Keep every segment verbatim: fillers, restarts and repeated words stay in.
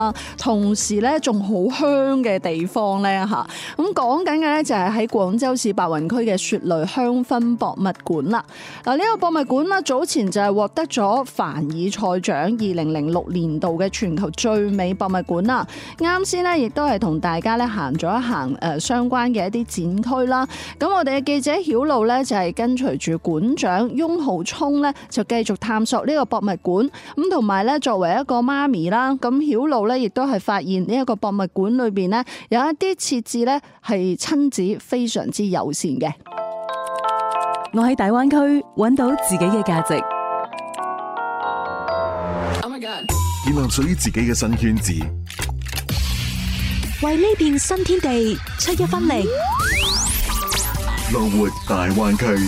啊，同時咧仲好香嘅地方咧嚇，咁講緊嘅咧就係喺廣州市白雲區嘅雪雷香薰博物館啦。嗱，呢個博物館啦，早前就係獲得咗凡爾賽獎二零零六年度嘅全球最美博物館啦。啱先咧，亦都係同大家咧行咗一行誒相關嘅一啲展區啦。咁我哋嘅記者曉露咧就係跟隨住館長翁浩聰咧，就繼續探索呢個博物館。咁同埋咧，作為一個媽咪啦，咁曉露咧亦都係發現呢一個博物館裏邊咧有一啲設置咧係親子非常之友善嘅。 我喺大灣區揾到自己嘅價值， 建立屬於自己嘅新圈子， 為呢片新天地出一分力。 樂活大灣區。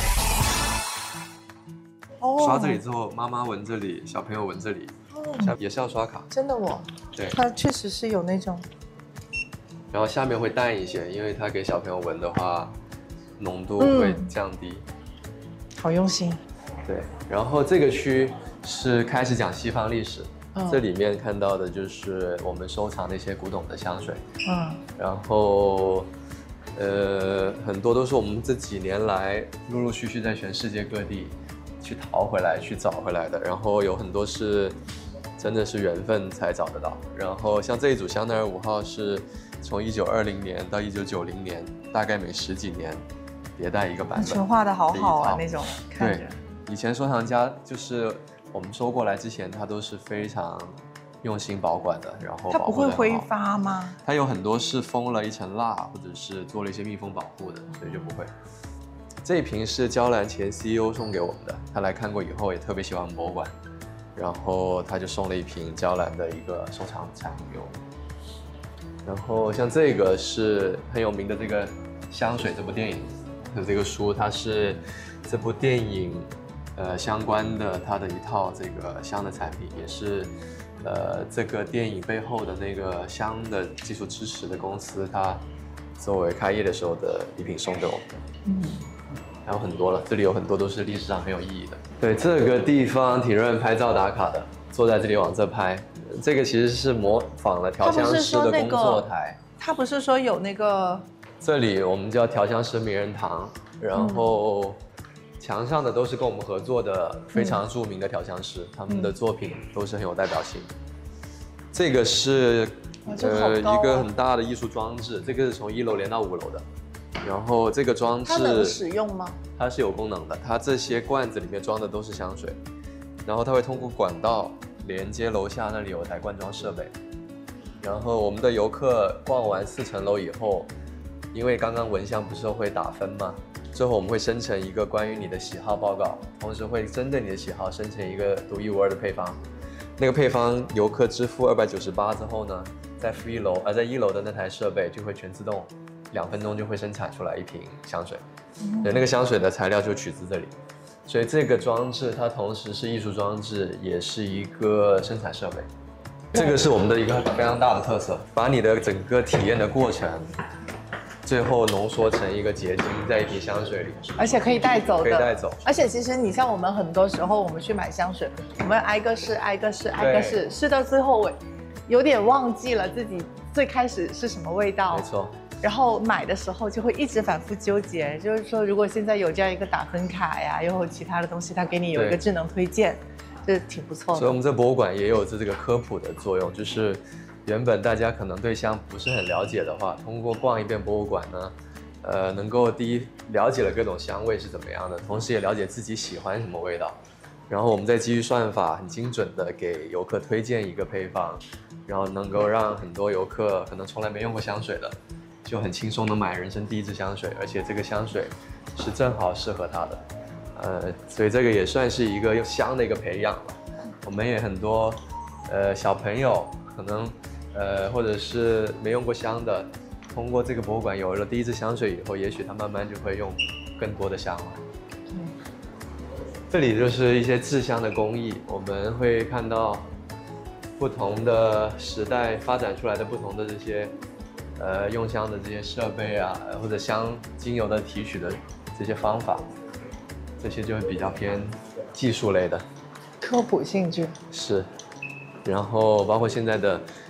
刷這裡之後，媽媽聞這裡，小朋友聞這裡，嗯、也是要刷卡。 真的我， 對， 它確實是有那種。 然後下面會淡一些，因為它給小朋友聞的話，濃度會降低。 嗯、好用心。 對，然後這個區是開始講西方歷史， 嗯、 這裡面看到的就是我們收藏那些古董的香水。 嗯， 然後，呃，很多都是我們這幾年來陸陸續續在全世界各地去淘回來、去找回來的，然後有很多是真的是緣分才找得到。然後像這一組香奈兒五號是從一九二零年到一九九零年，大概每十幾年迭代一個版本。 純化的好好啊，那種看着。 對，以前收藏家就是我們收過來之前，它都是非常用心保管的，然後它不會揮發嗎？它有很多是封了一層蠟，或者是做了一些密封保護的，所以就不會。這一瓶是嬌蘭前 C E O 送給我們的，他來看過以後也特別喜歡博物館，然後他就送了一瓶嬌蘭的一個收藏產品給我們。然後像這個是很有名的這個香水這部電影的這個書，它是這部電影呃相關的它的一套這個香的產品，也是呃這個電影背後的那個香的技術支持的公司，它作為開業的時候的禮品送給我們的。嗯。還有很多了，這裡有很多都是歷史上很有意義的。對，這個地方挺多人拍照打卡的，坐在這裡往這拍。這個其實是模仿了調香師的工作台。 他不是說有那個？ 這裡我們叫調香師名人堂，然後牆上的都是跟我們合作的非常著名的調香師，他們的作品都是很有代表性。這個是呃一個很大的藝術裝置，這個是從一樓連到五樓的。然後這個裝置它能使用嗎？ 它是有功能的，它這些罐子裡面裝的都是香水，然後它會通過管道連接樓下那裡有台罐裝設備，然後我們的遊客逛完四層樓以後，因為剛剛聞香不是會打分嗎？最後我們會生成一個關於你的喜好報告，同時會針對你的喜好生成一個獨一無二的配方，那個配方遊客支付二百九十八之後呢，在負一樓而在一樓的那台設備就會全自動。兩分鐘就會生產出來一瓶香水，對，那個香水的材料就取自這裡，所以這個裝置它同時是藝術裝置，也是一個生產設備。這個是我們的一個非常大的特色，把你的整個體驗的過程，最後濃縮成一個結晶，在一瓶香水裡， 而且可以帶走的， 可以帶走。 而且其實你像我們很多時候，我們去買香水，我們挨個試，挨個試，挨個試，試到最後，我有點忘記了自己最開始是什麼味道。 沒錯。 然後買的時候就會一直反覆糾結，就是說如果現在有這樣一個打分卡呀，又有其他的東西，它給你有一個智能推薦，這挺不錯的。 所以我們這博物館也有這這個科普的作用，就是原本大家可能對香不是很了解的話，通過逛一遍博物館呢，呃，能夠第一了解了各種香味是怎麼樣的，同時也了解自己喜歡什麼味道，然後我們再基於算法很精準的給遊客推薦一個配方，然後能夠讓很多遊客可能從來沒用過香水的，就很輕鬆能買人生第一支香水，而且這個香水是正好適合他的，呃，所以這個也算是一個香的一個培養吧。我們也很多，呃，小朋友可能，呃，或者是沒用過香的，通過這個博物館有了第一支香水以後，也許他慢慢就會用更多的香了。嗯，這裡就是一些製香的工藝，我們會看到不同的時代發展出來的不同的這些。呃，用香的這些設備啊，或者香精油的提取的這些方法，這些就會比較偏技術類的， 科普性質。 是，然後包括現在的